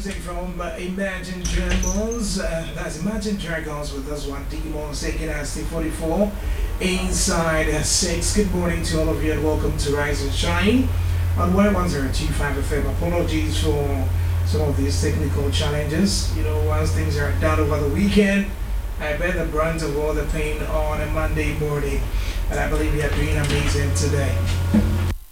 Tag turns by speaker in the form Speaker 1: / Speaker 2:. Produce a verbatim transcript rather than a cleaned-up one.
Speaker 1: music from uh, Imagine Dragons. Uh, that's Imagine Dragons with this one, Demons taking us to forty-four inside uh, six. Good morning to all of you and welcome to Rise and Shine on one oh two point five F M. Apologies for some of these technical challenges. You know, once things are done over the weekend, I bear the brunt of all the pain on a Monday morning. And I believe we are doing amazing today.